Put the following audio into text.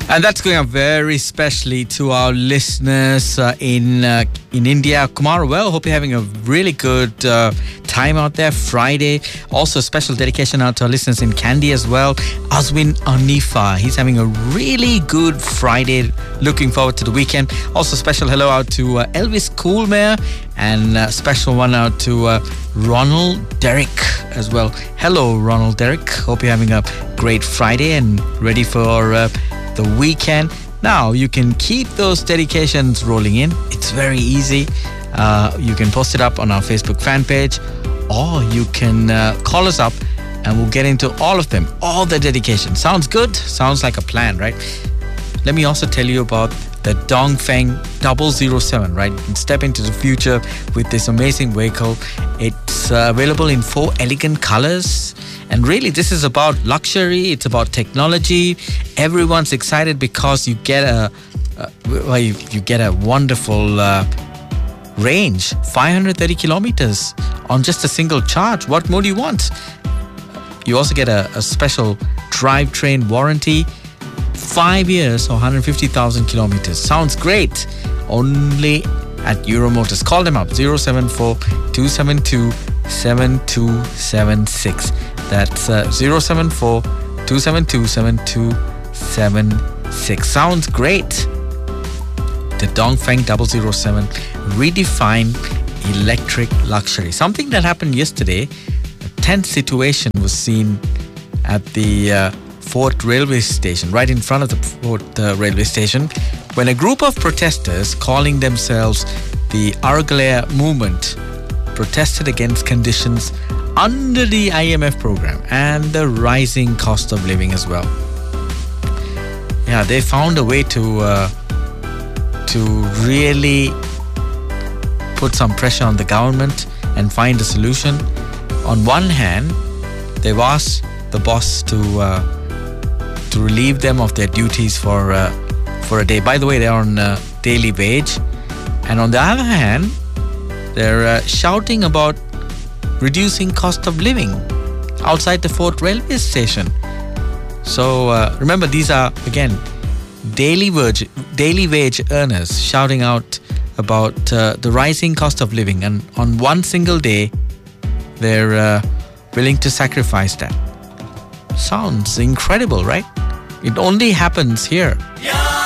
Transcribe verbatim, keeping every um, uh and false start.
And that's going up very specially to our listeners uh, in uh, in India. Kumar, well, hope you're having a really good uh, time out there. Friday. Also, a special dedication out to our listeners in Kandy as well. Azwin Anifa, he's having a really good Friday. Looking forward to the weekend. Also, special hello out to uh, Elvis Coolmare, and a special one out to uh, Ronald Derrick as well. Hello, Ronald Derrick. Hope you're having a great Friday and ready for uh, the weekend. Now, you can keep those dedications rolling in. It's very easy. Uh, you can post it up on our Facebook fan page, or you can uh, call us up and we'll get into all of them, all the dedications. Sounds good? Sounds like a plan, right? Let me also tell you about the Dongfeng double oh seven, right? You can step into the future with this amazing vehicle. It's uh, available in four elegant colors. And really, this is about luxury. It's about technology. Everyone's excited because you get a, uh, well, you, you get a wonderful uh, range, five hundred thirty kilometers on just a single charge. What more do you want? You also get a, a special drivetrain warranty, five years or one hundred fifty thousand kilometers. Sounds great. Only at Euromotors. Call them up, zero seven four, two seven two, seven two seven six. That's uh, zero seven four, two seven two, seven two seven six. Sounds great. The Dongfeng double oh seven redefined electric luxury. Something that happened yesterday. A tense situation was seen at the uh, Fort railway station, right in front of the Fort uh, railway station, when a group of protesters calling themselves the Argalaya Movement protested against conditions under the I M F program and the rising cost of living as well. Yeah, they found a way to uh, to really put some pressure on the government and find a solution. On one hand, they've asked the boss to uh, to relieve them of their duties for uh, for a day. By the way, they're on uh, daily wage. And on the other hand, they're uh, shouting about reducing cost of living outside the Fort railway station. So uh, remember, these are, again, daily wage, daily wage earners shouting out about uh, the rising cost of living. And on one single day, they're uh, willing to sacrifice that. Sounds incredible, right? It only happens here. Yeah.